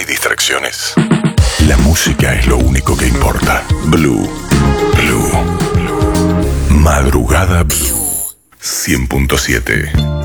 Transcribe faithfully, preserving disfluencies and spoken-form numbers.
distracciones. La música es lo único que importa. Blue. Blue. Blue. Madrugada Blue. cien punto siete.